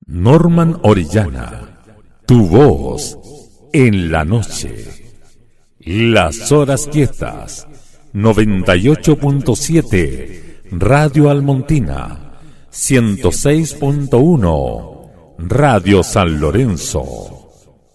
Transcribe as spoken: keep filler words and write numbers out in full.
Norman Orellana, tu voz en la noche. Las horas quietas, noventa y ocho punto siete, Radio Almontina, ciento seis punto uno, Radio San Lorenzo.